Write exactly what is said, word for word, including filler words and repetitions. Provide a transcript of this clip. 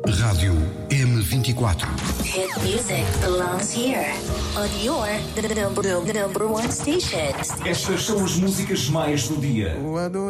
Rádio M vinte e quatro. Hit music belongs here on your the number, the number one station. Estas são as músicas mais do dia.